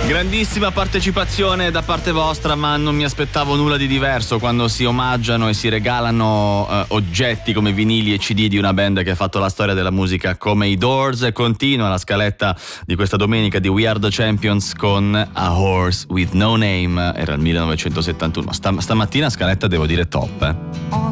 Grandissima partecipazione da parte vostra, ma non mi aspettavo nulla di diverso quando si omaggiano e si regalano oggetti come vinili e CD di una band che ha fatto la storia della musica come i Doors. Continua la scaletta di questa domenica di We Are The Champions con A Horse With No Name, era il 1971. Stamattina scaletta devo dire top,